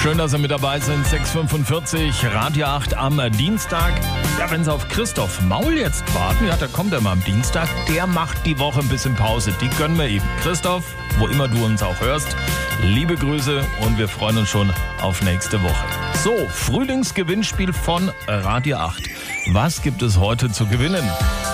Schön, dass Sie mit dabei sind. 6:45, Radio 8 am Dienstag. Ja, wenn Sie auf Christoph Maul jetzt warten, ja, der kommt immer am Dienstag. Der macht die Woche ein bisschen Pause. Die gönnen wir ihm. Christoph, wo immer du uns auch hörst, liebe Grüße und wir freuen uns schon auf nächste Woche. So, Frühlingsgewinnspiel von Radio 8. Was gibt es heute zu gewinnen?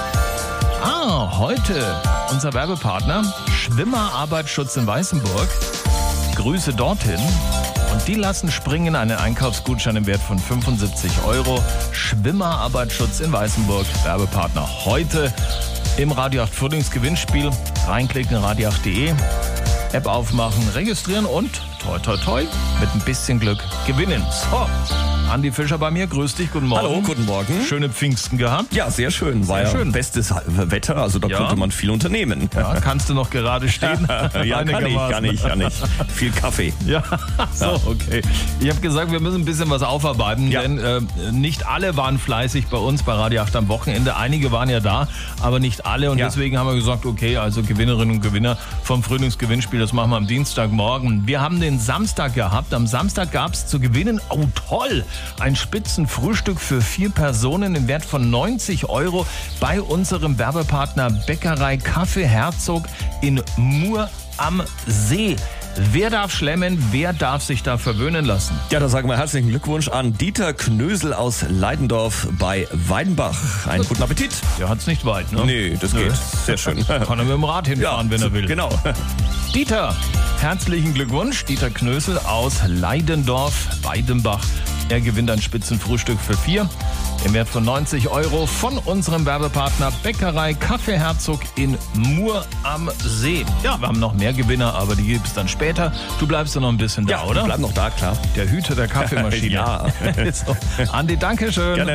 Heute unser Werbepartner Schwimmerarbeitsschutz in Weißenburg. Grüße dorthin. Und die lassen springen einen Einkaufsgutschein im Wert von 75 €. Schwimmerarbeitsschutz in Weißenburg, Werbepartner heute im Radio 8 Frühlingsgewinnspiel. Reinklicken, radio8.de, App aufmachen, registrieren und toi toi toi mit ein bisschen Glück gewinnen. So, Andi Fischer bei mir, grüß dich, guten Morgen. Hallo, guten Morgen. Schöne Pfingsten gehabt? Ja, sehr schön. War ja schön. Bestes Wetter, also da konnte man viel unternehmen. Ja, kannst du noch gerade stehen? Ja, kann ich. Viel Kaffee. Ja, so, okay. Ich habe gesagt, wir müssen ein bisschen was aufarbeiten, denn nicht alle waren fleißig bei uns bei Radio 8 am Wochenende. Einige waren ja da, aber nicht alle. Und deswegen haben wir gesagt, okay, also Gewinnerinnen und Gewinner vom Frühlingsgewinnspiel, das machen wir am Dienstagmorgen. Wir haben den Samstag gehabt. Am Samstag gab es zu gewinnen, oh toll, ein Spitzenfrühstück für 4 Personen im Wert von 90 € bei unserem Werbepartner Bäckerei Kaffee Herzog in Mur am See. Wer darf schlemmen? Wer darf sich da verwöhnen lassen? Ja, da sagen wir herzlichen Glückwunsch an Dieter Knösel aus Leidendorf bei Weidenbach. Einen guten Appetit. Der hat's nicht weit, ne? Nee, das geht. Sehr schön. Kann er mit dem Rad hinfahren, wenn er will. Genau. Dieter, herzlichen Glückwunsch. Dieter Knösel aus Leidendorf, Weidenbach. Er gewinnt ein Spitzenfrühstück für 4 im Wert von 90 € von unserem Werbepartner Bäckerei Kaffee Herzog in Mur am See. Ja, wir haben noch mehr Gewinner, aber die gibt es dann später. Du bleibst ja noch ein bisschen da, oder? Ich bleib noch da, klar. Der Hüter der Kaffeemaschine. Ja. So. Andi, danke schön. Gerne.